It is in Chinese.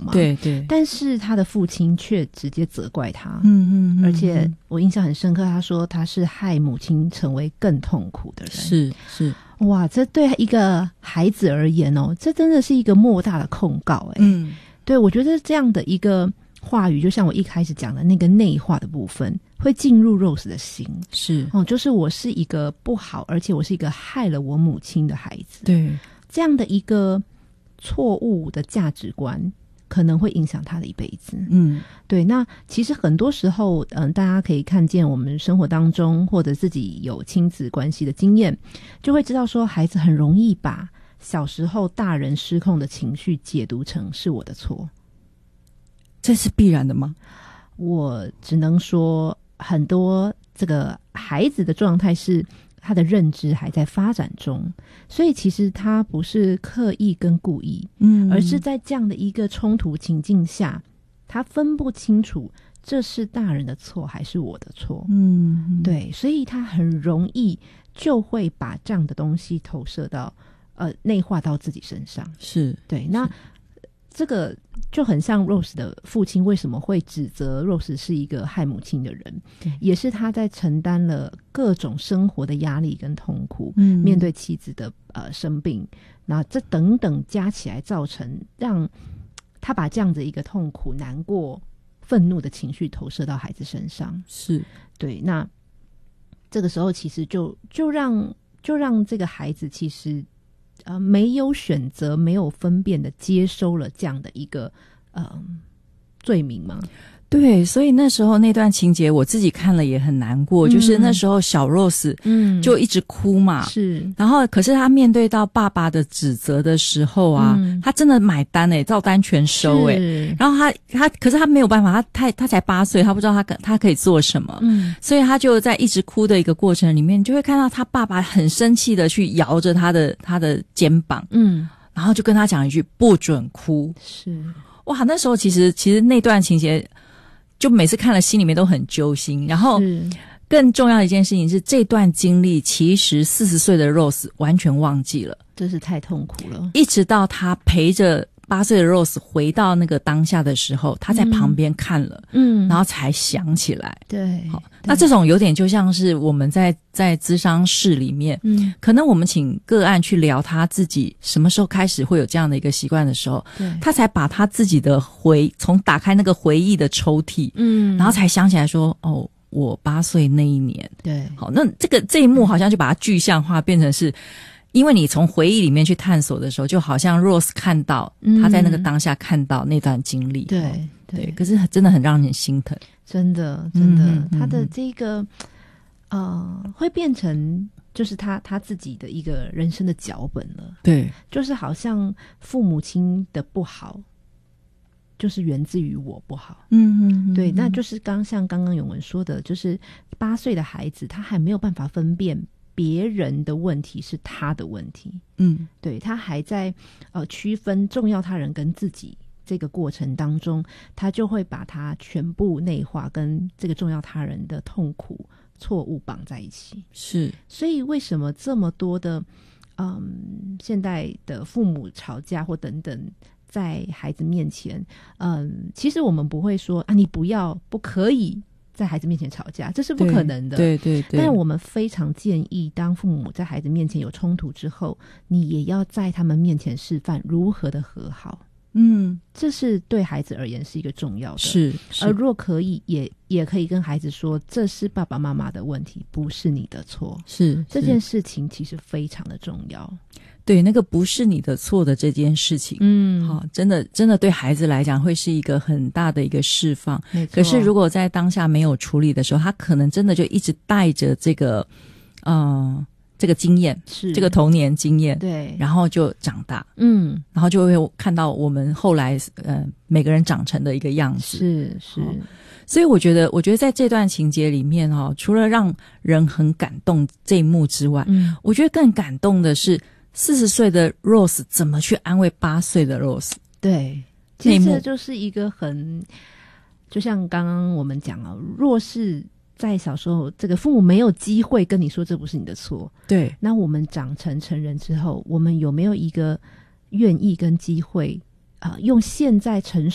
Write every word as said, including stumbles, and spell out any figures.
嘛， 对对， 但是他的父亲却直接责怪他， 嗯嗯嗯， 而且我印象很深刻，他说他是害母亲成为更痛苦的人。 是是， 哇，这对一个孩子而言哦，这真的是一个莫大的控告哎。 嗯， 对，我觉得这样的一个话语，就像我一开始讲的那个内化的部分，会进入 Rose 的心。 是哦，就是我是一个不好，而且我是一个害了我母亲的孩子。 对， 这样的一个错误的价值观，可能会影响他的一辈子。 嗯， 对。那其实很多时候，嗯、呃，大家可以看见我们生活当中，或者自己有亲子关系的经验，就会知道说，孩子很容易把小时候大人失控的情绪解读成是我的错。 这是必然的吗？ 我只能说，很多这个孩子的状态是他的认知还在发展中，所以其实他不是刻意跟故意， 嗯， 而是在这样的一个冲突情境下，他分不清楚这是大人的错还是我的错。 嗯， 对，所以他很容易就会把这样的东西投射到呃内化到自己身上。 是对，那这个就很像 Rose 的父亲为什么会指责 Rose 是一个害母亲的人，也是他在承担了各种生活的压力跟痛苦，嗯，面对妻子的呃生病，那这等等加起来造成让他把这样的一个痛苦、难过、愤怒的情绪投射到孩子身上。 是， 对，那这个时候其实就就让就让这个孩子其实呃没有选择、没有分辨的接收了这样的一个呃罪名吗？ 对，所以那时候那段情节我自己看了也很难过，嗯，就是那时候小 Rose 嗯就一直哭嘛，是，然后可是他面对到爸爸的指责的时候啊，嗯，他真的买单诶，照单全收诶，然后他他可是他没有办法，他他他才八岁，他不知道他他可以做什么，嗯，所以他就在一直哭的一个过程里面，就会看到他爸爸很生气的去摇着他的他的肩膀，嗯，然后就跟他讲一句不准哭，是，哇，那时候其实其实那段情节。就每次看了心里面都很揪心，然后更重要的一件事情是这段经历其实四十岁的 Rose 完全忘记了， 真是太痛苦了， 一直到他陪着八岁的 Rose 回到那个当下的时候，他在旁边看了，嗯，然后才想起来。 对， 好，那这种有点就像是我们在在咨商室里面，嗯，可能我们请个案去聊他自己什么时候开始会有这样的一个习惯的时候，对，他才把他自己的回从打开那个回忆的抽屉，嗯，然后才想起来说，哦，我八岁那一年， 对， 好，那这个这一幕好像就把它具象化，变成是。因为你从回忆里面去探索的时候，就好像 Rose 看到、嗯、他在那个当下看到那段经历， 对对, 对，可是真的很让人心疼， 真的真的，嗯、他的这个呃，会变成就是他他自己的一个人生的脚本了， 对， 就是好像父母亲的不好，就是源自于我不好，嗯嗯，对，那就是刚像刚刚永文说的，就是八岁的孩子他还没有办法分辨。别人的问题是他的问题，嗯，对，他还在呃区分重要他人跟自己这个过程当中，他就会把他全部内化跟这个重要他人的痛苦错误绑在一起。 是， 所以为什么这么多的嗯现代的父母吵架或等等在孩子面前，嗯，其实我们不会说啊你不要不可以在孩子面前吵架，这是不可能的。 对对 对, 对。 但是我们非常建议，当父母在孩子面前有冲突之后，你也要在他们面前示范如何的和好。嗯，这是对孩子而言是一个重要的。 是。是而若可以，也也可以跟孩子说，这是爸爸妈妈的问题，不是你的错。 是。 这件事情其实非常的重要。 对，那个不是你的错的这件事情，嗯，好，真的真的对孩子来讲会是一个很大的一个释放。可是如果在当下没有处理的时候，他可能真的就一直带着这个，嗯、呃，这个经验，是这个童年经验， 对， 然后就长大，嗯，然后就会看到我们后来呃每个人长成的一个样子， 是是。 所以我觉得，我觉得在这段情节里面哈、哦，除了让人很感动这一幕之外，嗯，我觉得更感动的是。四十岁的 Rose 怎么去安慰八岁的 Rose？ 对，其实这就是一个很，就像刚刚我们讲啊，若是在小时候，这个父母没有机会跟你说这不是你的错， 对， 那我们长成成人之后，我们有没有一个愿意跟机会啊、呃，用现在成熟